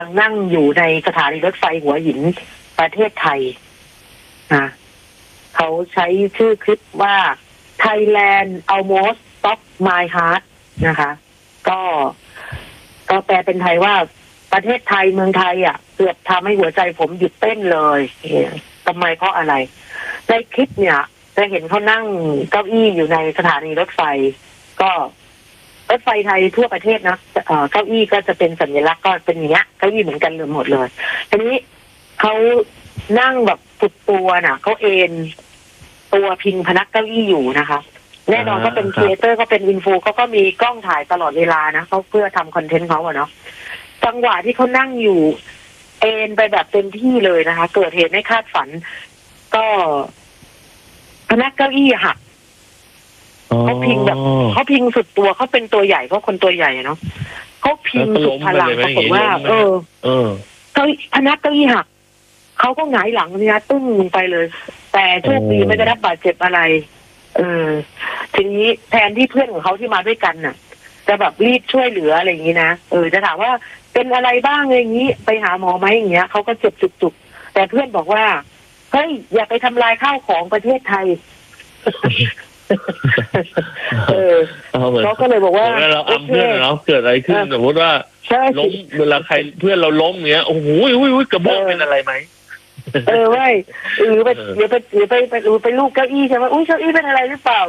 นั่งอยู่ในสถานีรถไฟหัวหินประเทศไทยนะเขาใช้ชื่อคลิปว่า Thailand almost stop my heart นะคะก็แปลเป็นไทยว่าประเทศไทยเมืองไทยเกือบทำให้หัวใจผมหยุดเต้นเลยทำไมเพราะอะไรในคลิปเนี่ยจะเห็นเขานั่งเก้าอี้อยู่ในสถานีรถไฟก็รถไฟไทยทั่วประเทศนะเก้าอี้ก็จะเป็นสัญลักษณ์ก็เป็นอย่างเงี้ยเก้าอี้เหมือนกันหมดเลยทีนี้เขานั่งแบบสุดตัวน่ะเขาเอนตัวพิงพนักเก้าอี้อยู่นะคะแน่นอนก็เป็นครีเอเตอร์ก็เป็นอินฟูเขาก็มีกล้องถ่ายตลอดเวลานะเขาเพื่อทำคอนเทนต์เขาเนาะจังหวะที่เขานั่งอยู่เอนไปแบบเต็มที่เลยนะคะเกิดเหตุไม่คาดฝันก็พนักเก้าอี้หักเขาพิงแบบเขาพิงสุดตัวเขาเป็นตัวใหญ่เพราะคนตัวใหญ่เนาะเขาพิงสุดพลังปรากฏว่าเขาพนักเก้าอี้หักเขาก็หงายหลังเนี่ยตึ้งลงไปเลยแต่โชคดีไม่ได้รับบาดเจ็บอะไรทีนี้แทนที่เพื่อนของเขาที่มาด้วยกันน่ะจะแบบรีบช่วยเหลืออะไรอย่างนี้นะจะถามว่าเป็นอะไรบ้างอะไรอย่างนี้ไปหาหมอไหมอย่างเงี้ยเขาก็เจ็บจุกๆแต่เพื่อนบอกว่าเฮ้ยอย่าไปทำลายข้าวของประเทศไทยเขาก็เลยบอกว่าเราอ้ำเพื่อนเราเกิดอะไรขึ้นสมมติว่าล้มเวลาใครเพื่อนเราล้มเงี้ยโอ้โหกระบอกเป็นอะไรไหมว่าหรือไปลูกเก้าอี้ใช่ไหมอุ้ยเก้าอี้เป็นอะไรหรือเปล่า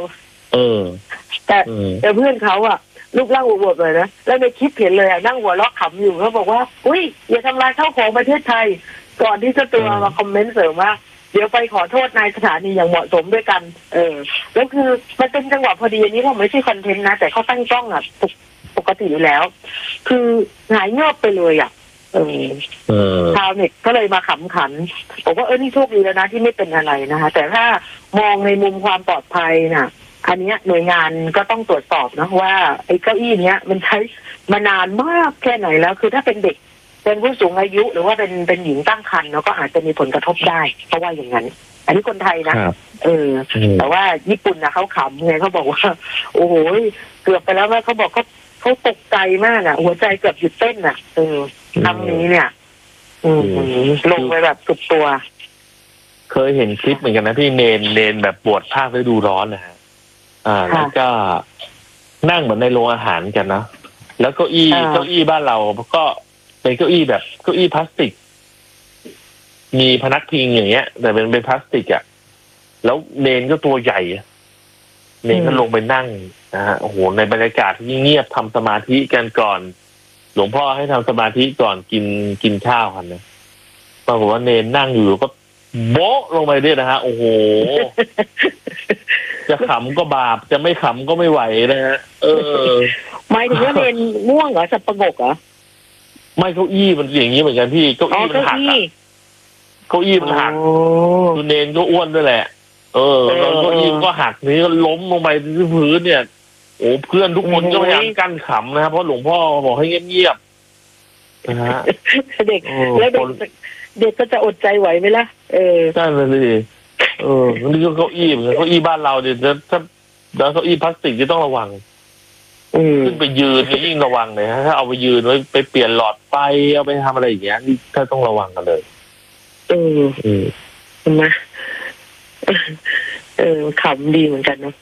แต่เพื่อนเขาลูกร่างอวบๆเลยนะแล้วในคลิปเห็นเลยนั่งหัวเราะขำอยู่เขาบอกว่าอุ้ยอย่าทำลายข้าวของประเทศไทยก่อนที่จะตัวมาคอมเมนต์เสริมว่าเดี๋ยวไปขอโทษนายสถานีอย่างเหมาะสมด้วยกันแล้วคือมันเป็นจังหวะพอดีอันนี้ผมไม่ใช่คอนเทนต์นะแต่เขาตั้งกล้องปกติอยู่แล้ว คือหายเงียบไปเลยชาวเน็ตก็เลยมาขำขันบอกว่านี่โชคดีแล้วนะที่ไม่เป็นอะไรนะคะแต่ถ้ามองในมุมความปลอดภัยน่ะอันนี้หน่วยงานก็ต้องตรวจสอบนะว่าไอ้เก้าอี้เนี้ยมันใช้มานานมากแค่ไหนแล้วคือถ้าเป็นเด็กเป็นผู้สูงอายุหรือว่าเป็นหญิงตั้งครรภ์เนาะก็อาจจะมีผลกระทบได้เพราะว่าอย่างนั้นอันนี้คนไทยนะแต่ว่าญี่ปุ่นนะเขาขำไงเขาบอกว่าโอ้โหเกือบไปแล้วว่าเขาบอกเขาตกใจมากหัวใจเกือบหยุดเต้นครั้งนี้เนี่ยลงไปแบบสุดตัวเคยเห็นคลิปเหมือนกันนะพี่เนนแบบบวชภาคฤดูร้อนนะฮะแล้วก็นั่งเหมือนในโรงอาหารกันนะแล้วเก้าอี้บ้านเราก็เป็นเก้าอี้แบบเก้าอี้พลาสติกมีพนักพิงอย่างเงี้ยแต่เป็นพลาสติกแล้วเนนก็ตัวใหญ่เนนก็ลงไปนั่งนะฮะโอ้โหในบรรยากาศที่เงียบทำสมาธิกันก่อนหลวงพ่อให้ทำสมาธิก่อนกินข้าวกันนะปรากฏว่าเนนนั่งอยู่ก็โบ๊ะลงไปด้วยนะฮะโอ้โหจะขำก็บาปจะไม่ขำก็ไม่ไหวนะฮะหมายถึงว่าเนนง่วงเหรอสับประงกเหรอไม่เก้าอี้มันอย่างนี้เหมือนกันพี่เก้าอี้มันหักเก้าอี้มันหักคือเนนก็อ้วนด้วยแหละแล้วเก้าอี้ก็หักนี้ก็ล้มลงไปที่พื้นเนี่ยโอ้เพื่อนทุกคนก็พยายามกั้นขำนะครับเพราะหลวงพ่อบอกให้เงียบๆนะฮะเด็กแล้วเด็กก็จะอดใจไหวไหมล่ะใช่เลยดินี่ก็เก้าอี้เหมือนเก้าอี้บ้านเราเดี๋ยวถ้าเก้าอี้พลาสติกจะต้องระวังขึ้นไปยืนยิ่งระวังเลยถ้าเอาไปยืนไว้ไปเปลี่ยนหลอดไฟเอาไปทำอะไรอย่างเงี้ยนี่ถ้าต้องระวังกันเลยเห็นไหมขำดีเหมือนกันเนาะ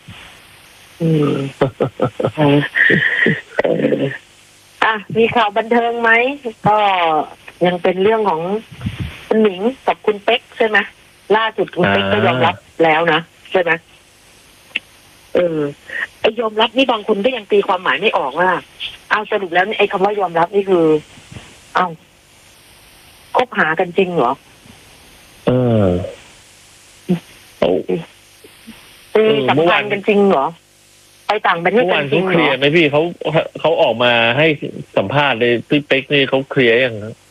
มีข่าวบันเทิงไหมก็ยังเป็นเรื่องของคุณหนิงกับคุณเป๊กใช่ไหมล่าสุดคุณเป๊กก็ยอมรับแล้วนะใช่ไหมไอยอมรับนี่บางคนก็ยังตีความหมายไม่ออกว่าสรุปแล้วไอคำว่ายอมรับนี่คือคบหากันจริงเหรอสัมพันธ์กันจริงเหรอไปต่างประเทศกันจริงเหรอเคลียร์ไหมพี่เขาออกมาให้สัมภาษณ์เลยพี่เป๊กนี่เขาเคลียร์ยังนะ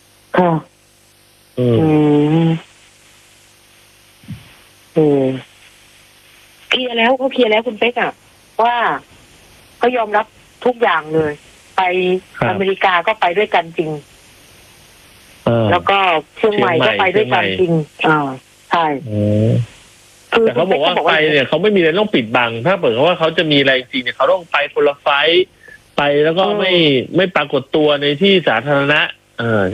เคลียร์แล้วเขาเคลียร์แล้วคุณเป๊กว่าเขายอมรับทุกอย่างเลยไปอเมริกาก็ไปด้วยกันจริงแล้วก็เชียงใหม่ก็ไปด้วยกันจริงใช่แต่เขาบอกว่าไปเนี่ยเขาไม่มีอะไรต้องปิดบังถ้าเปิดว่าเขาจะมีอะไรจริงเนี่ยเขาต้องไปคนละไฟล์ไปแล้วก็ไม่ปรากฏตัวในที่สาธารณะ